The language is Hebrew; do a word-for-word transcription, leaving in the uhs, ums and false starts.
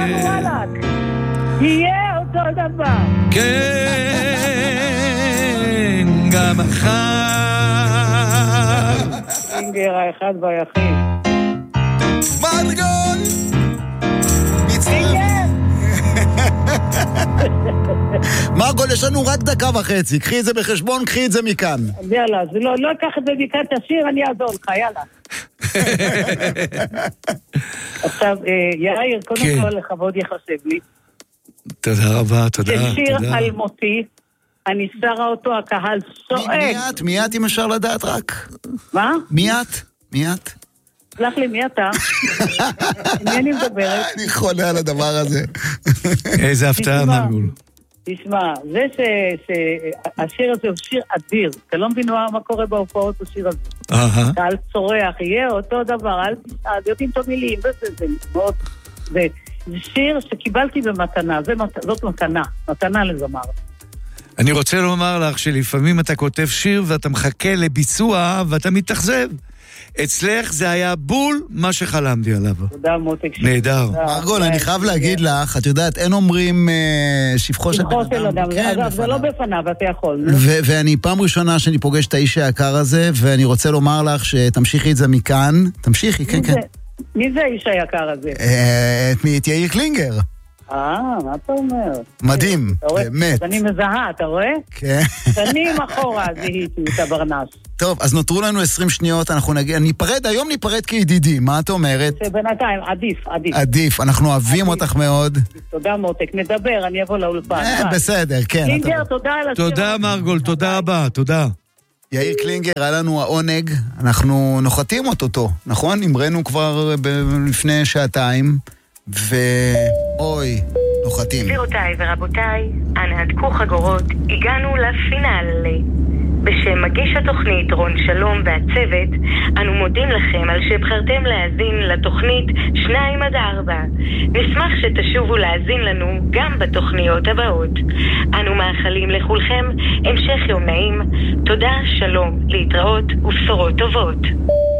וואלק. יהיה אותו דבר. כן, גם מחר. אינגר האחד והיחיד. מרגול! מצטרף. מרגול, יש לנו רק דקה וחצי. קחי את זה בחשבון, קחי את זה מכאן. יאללה, זה לא, לא אקח את זה מכאן, תשאיר, אני אעזור לך, יאללה. עכשיו, יאיר, קודם כן. כל לכבוד יחסב לי. תודה רבה, תודה. ששיר תודה. על מותי, אני שרה אותו, הקהל סועק. מי את? מי את אם אפשר לדעת רק? מה? מי את? מי את? סלח לי, מי אתה? מי אני מדברת? אני חולה על הדבר הזה. איזה הפתעה, תשמע. מרגול. תשמע, זה שהשיר הזה הוא שיר אדיר. אתה לא מבין מה קורה בהופעות בשיר הזה. אהה. קהל צורח, יהיה אותו דבר, אל תשאל, יודעים את המילים, וזה, זה מאוד... זה שיר שקיבלתי במתנה, זאת מתנה, מתנה לזמר. אני רוצה לומר לך שלפעמים אתה כותב שיר ואתה מחכה לביצוע ואתה מתאכזב. אצלך זה היה בול מה שחלמתי עליו. תודה מותק. נהדר. מרגול, אני חייב להגיד לך, את יודעת, אין אומרים שבחו של שבחו של אדם, אגב, זה לא בפניו, אתה יכול. ואני פעם ראשונה שאני פוגש את האיש היקר הזה, ואני רוצה לומר לך שתמשיכי את זה מכאן. תמשיכי, כן, כן. מי זה האיש היקר הזה? את יאיר קלינגר. אה, מה אתה אומר? מדהים, באמת. אני מזהה, אתה רואה? כן. שנים אחורה זיהיתי את הברנש. טוב, אז נותרו לנו עשרים שניות, אנחנו נגיע, ניפרד, היום ניפרד כידידים, מה את אומרת? שבינתיים, עדיף, עדיף. עדיף, אנחנו אוהבים אותך מאוד. תודה מותק, נדבר, אני אבוא לאולפן. בסדר, כן. קלינגר, תודה על השיר. תודה מרגול, תודה רבה, תודה. יאיר קלינגר, היה לנו העונג, אנחנו נוחתים אותו, נכון? נמרנו כבר לפני שעתיים, ואוי, נוחתים. גבירותיי ורבותיי, אנא הדקו חגורות, הגענו לפינאלה. בשם מגיש התוכנית רון שלום והצוות, אנו מודים לכם על שבחרתם להאזין לתוכנית שניים עד ארבע. נשמח שתשובו להאזין לנו גם בתוכניות הבאות. אנו מאחלים לכולכם המשך יום נעים. תודה, שלום, להתראות ובשורות טובות.